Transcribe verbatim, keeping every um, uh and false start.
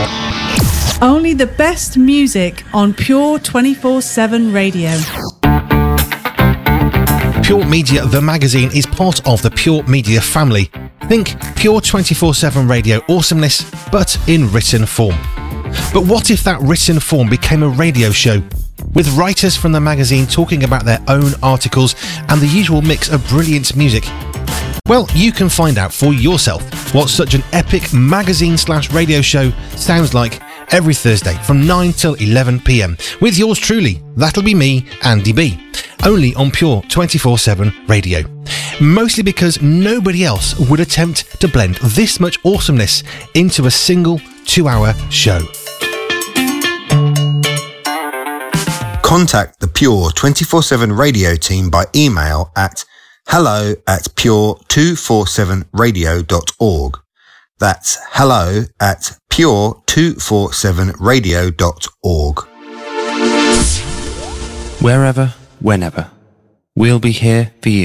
Only the best music on Pure twenty-four seven Radio. Pure Media, the magazine, is part of the Pure Media family. Think Pure twenty-four seven Radio awesomeness, but in written form. But what if that written form became a radio show, with writers from the magazine talking about their own articles and the usual mix of brilliant music? Well, you can find out for yourself what such an epic magazine slash radio show sounds like every Thursday from nine till eleven p.m. with yours truly, that'll be me, Andy B, only on Pure twenty-four seven Radio. Mostly because nobody else would attempt to blend this much awesomeness into a single two-hour show. Contact the Pure twenty-four seven Radio team by email at hello at pure two forty-seven radio dot org. That's hello at pure two forty-seven radio dot org. Wherever, whenever, we'll be here for you.